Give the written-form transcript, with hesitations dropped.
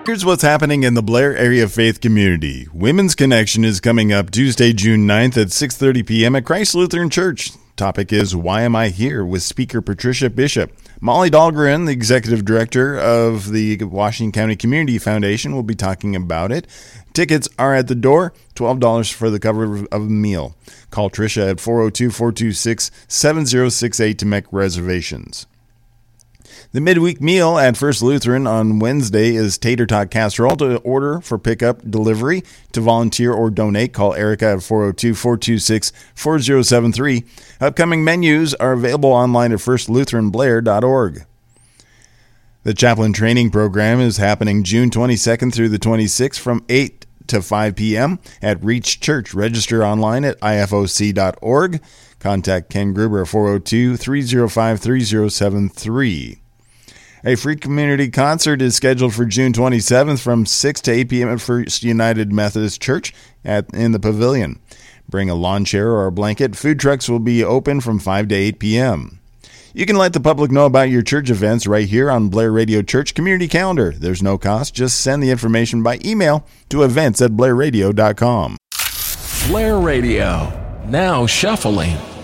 Here's what's happening in the Blair area faith community. Women's Connection is coming up Tuesday, June 9th at 6:30 p.m. at Christ Lutheran Church. Topic is Why Am I Here? With speaker Patricia Bishop. Molly Dahlgren, the executive director of the Washington County Community Foundation, will be talking about it. Tickets are at the door, $12 for the cover of a meal. Call Tricia at 402-426-7068 to make reservations. The midweek meal at First Lutheran on Wednesday is tater tot casserole. To order for pickup, delivery, to volunteer or donate, call Erica at 402-426-4073. Upcoming menus are available online at firstlutheranblair.org. The chaplain training program is happening June 22nd through the 26th from 8 to 5 p.m. at Reach Church. Register online at ifoc.org. Contact Ken Gruber at 402-305-3073. A free community concert is scheduled for June 27th from 6 to 8 p.m. at First United Methodist Church in the Pavilion. Bring a lawn chair or a blanket. Food trucks will be open from 5 to 8 p.m. You can let the public know about your church events right here on Blair Radio Church Community Calendar. There's no cost. Just send the information by email to events@blairradio.com. Blair Radio, now shuffling.